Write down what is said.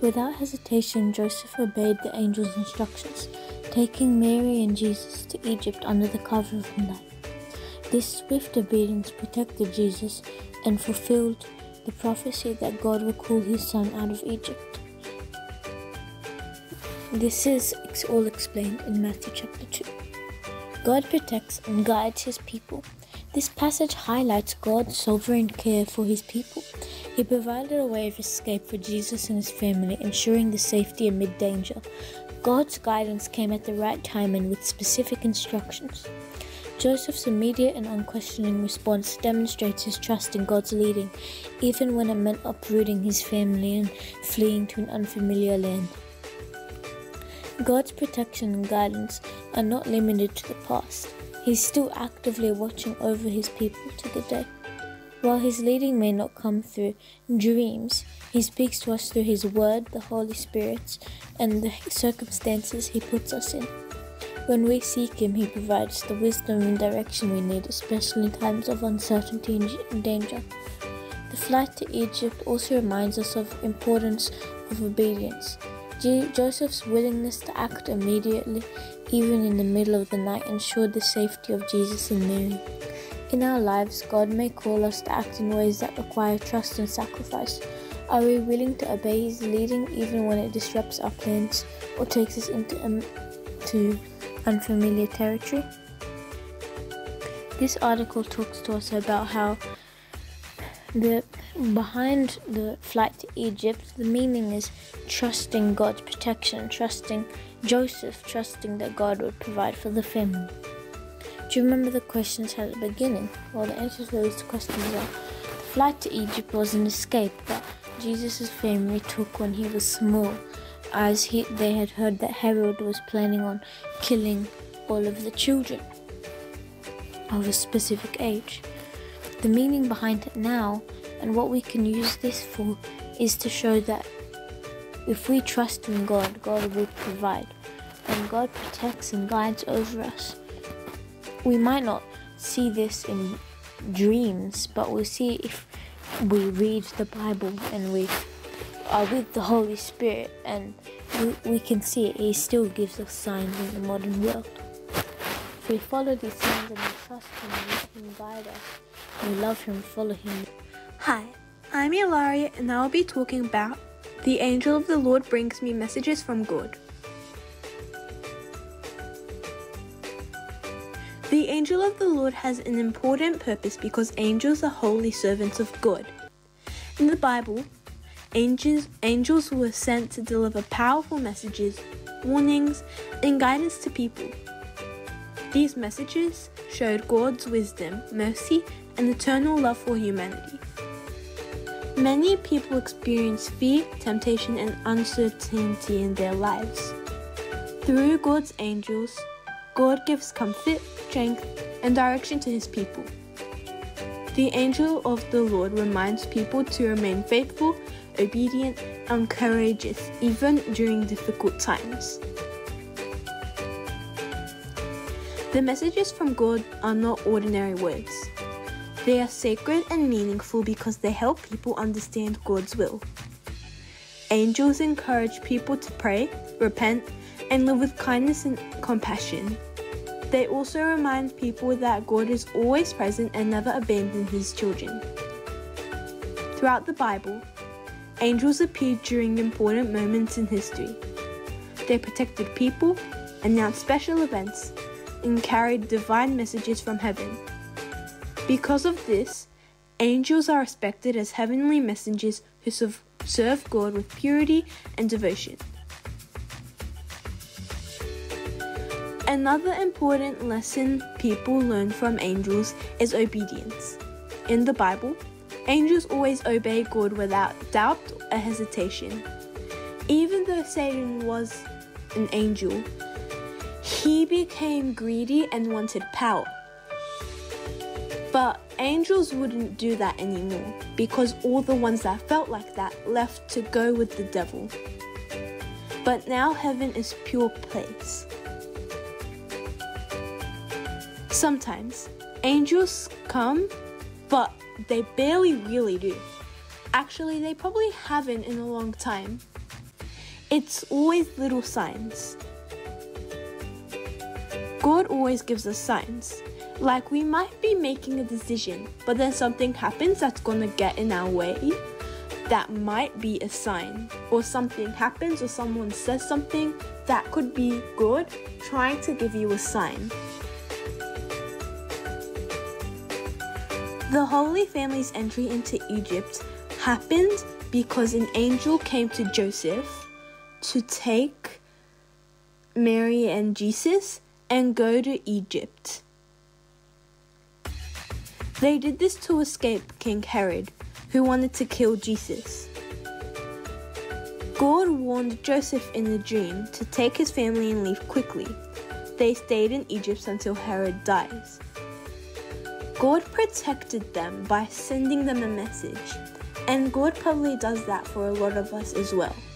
Without hesitation, Joseph obeyed the angel's instructions, taking Mary and Jesus to Egypt under the cover of night. This swift obedience protected Jesus and fulfilled the prophecy that God would call his son out of Egypt. This is all explained in Matthew chapter 2. God protects and guides his people. This passage highlights God's sovereign care for his people. He provided a way of escape for Jesus and his family, ensuring the safety amid danger. God's guidance came at the right time and with specific instructions. Joseph's immediate and unquestioning response demonstrates his trust in God's leading, even when it meant uprooting his family and fleeing to an unfamiliar land. God's protection and guidance are not limited to the past. He's still actively watching over his people to the day. While his leading may not come through dreams, he speaks to us through his word, the Holy Spirit, and the circumstances he puts us in. When we seek him, he provides the wisdom and direction we need, especially in times of uncertainty and danger. The flight to Egypt also reminds us of the importance of obedience. Joseph's willingness to act immediately, even in the middle of the night, ensured the safety of Jesus and Mary. In our lives, God may call us to act in ways that require trust and sacrifice. Are we willing to obey his leading even when it disrupts our plans or takes us into unfamiliar territory? This article talks to us about how behind the flight to Egypt, the meaning is trusting God's protection, trusting Joseph, trusting that God would provide for the family. Do you remember the questions at the beginning? Well, the answers to those questions are: the flight to Egypt was an escape that Jesus' family took when he was small, as they had heard that Herod was planning on killing all of the children of a specific age. The meaning behind it now, and what we can use this for, is to show that if we trust in God, God will provide, and God protects and guides over us. We might not see this in dreams, but we'll see if we read the Bible and we are with the Holy Spirit, and we can see it. He still gives us signs in the modern world. If we follow these signs and we trust him and let him guide us, we love him, follow him. Hi, I'm Ilaria, and I'll be talking about the angel of the Lord brings me messages from God. The angel of the Lord has an important purpose because angels are holy servants of God. In the Bible, angels were sent to deliver powerful messages, warnings, and guidance to people. These messages showed God's wisdom, mercy, and eternal love for humanity. Many people experience fear, temptation, and uncertainty in their lives. Through God's angels, God gives comfort, strength, and direction to his people. The angel of the Lord reminds people to remain faithful, obedient, and courageous even during difficult times. The messages from God are not ordinary words. They are sacred and meaningful because they help people understand God's will. Angels encourage people to pray, repent, and live with kindness and compassion. They also remind people that God is always present and never abandons his children. Throughout the Bible, angels appeared during important moments in history. They protected people, announced special events, and carried divine messages from heaven. Because of this, angels are respected as heavenly messengers who serve God with purity and devotion. Another important lesson people learn from angels is obedience. In the Bible, angels always obey God without doubt or hesitation. Even though Satan was an angel, he became greedy and wanted power. But angels wouldn't do that anymore because all the ones that felt like that left to go with the devil. But now heaven is a pure place. Sometimes angels come, but they barely really do. Actually, they probably haven't in a long time. It's always little signs. God always gives us signs. Like we might be making a decision, but then something happens that's gonna get in our way. That might be a sign. Or something happens or someone says something that could be God trying to give you a sign. The Holy Family's entry into Egypt happened because an angel came to Joseph to take Mary and Jesus and go to Egypt. They did this to escape King Herod, who wanted to kill Jesus. God warned Joseph in a dream to take his family and leave quickly. They stayed in Egypt until Herod dies. God protected them by sending them a message, and God probably does that for a lot of us as well.